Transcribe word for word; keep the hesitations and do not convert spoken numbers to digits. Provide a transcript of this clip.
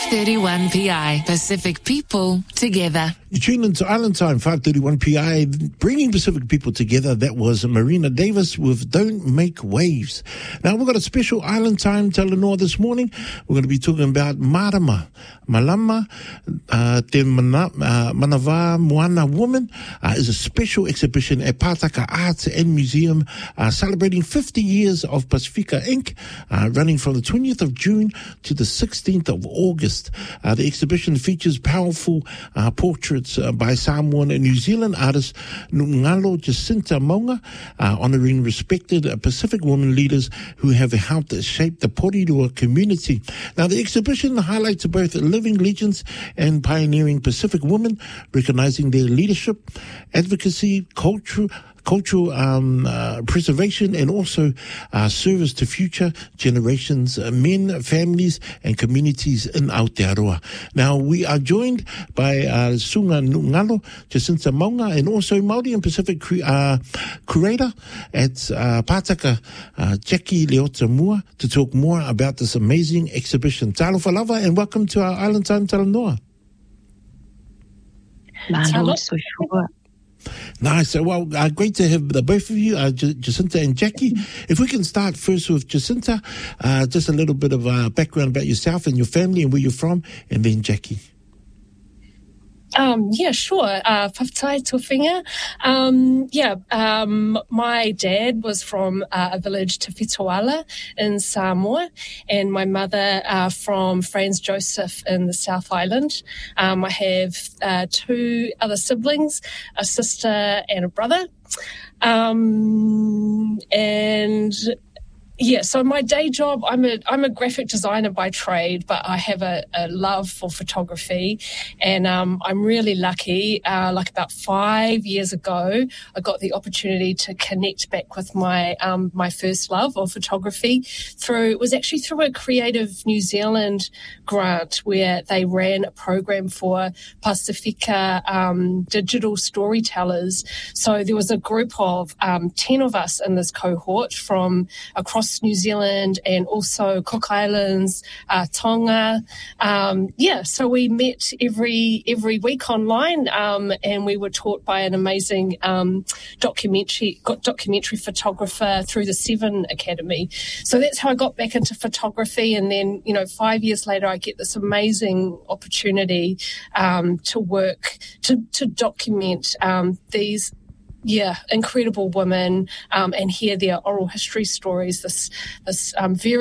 thirty-one P I, Pacific people together. You tune into Island Time, five thirty-one P I, bringing Pacific people together. That was Marina Davis with Don't Make Waves. Now, we've got a special Island Time Talanoa this morning. We're going to be talking about Marama, Malama, uh, Te Mana, uh, Manawā Moana Woman, uh, is a special exhibition at Pātaka Arts and Museum, uh, celebrating fifty years of Pacifica Incorporated, uh, running from the twentieth of June to the sixteenth of August. Uh, the exhibition features powerful uh, portraits uh, by Samoan and New Zealand artist Ngalo Jacinta Maunga, uh, honouring respected uh, Pacific women leaders who have helped shape the Porirua community. Now, the exhibition highlights both living legends and pioneering Pacific women, recognising their leadership, advocacy, culture, cultural um, uh, preservation, and also uh, service to future generations, uh, men, families, and communities in Aotearoa. Now, we are joined by uh, Sunga Ngalo Jacinta Maunga, and also Māori and Pacific cre- uh, curator at uh, Pātaka, uh, Jackie Leota Mua, to talk more about this amazing exhibition. Talofa lava, and welcome to our Island Time Talanoa. Mahalo, so sure. Nice. Well, uh, great to have the both of you, uh, J- Jacinta and Jackie. If we can start first with Jacinta, uh, just a little bit of uh, background about yourself and your family and where you're from, and then Jackie. Um, yeah, sure. Uh, Whawhai Tuwhinga. Um, yeah, um, my dad was from uh, a village Te Whituala in Samoa, and my mother uh, from Franz Joseph in the South Island. Um, I have uh, two other siblings, a sister and a brother. Um, and... Yeah, so my day job, I'm a I'm a graphic designer by trade, but I have a, a love for photography, and um, I'm really lucky. Uh, like about five years ago, I got the opportunity to connect back with my um, my first love of photography through. It was actually through a Creative New Zealand grant where they ran a program for Pacifica um, digital storytellers. So there was a group of um, ten of us in this cohort from across New Zealand and also Cook Islands, uh, Tonga. Um, yeah, so we met every every week online, um, and we were taught by an amazing um, documentary documentary photographer through the Seven Academy. So that's how I got back into photography, and then you know five years later I get this amazing opportunity um, to work to to document um, these. Yeah, incredible women, um, and hear their oral history stories. This, this um, very